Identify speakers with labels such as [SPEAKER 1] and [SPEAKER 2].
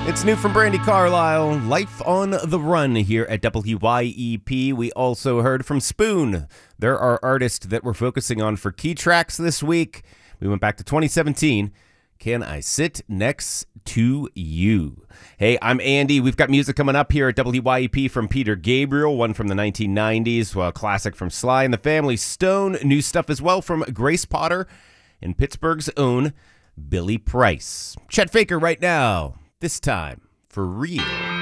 [SPEAKER 1] It's new from Brandy Carlisle, Life on the Run here at WYEP. We also heard from Spoon. They're our artist that we're focusing on for key tracks this week. We went back to 2017. Can I Sit Next to You? Hey, I'm Andy. We've got music coming up here at WYEP from Peter Gabriel, one from the 1990s, a classic from Sly and the Family Stone, new stuff as well from Grace Potter, and Pittsburgh's own Billy Price. Chet Faker right now. This time, for real.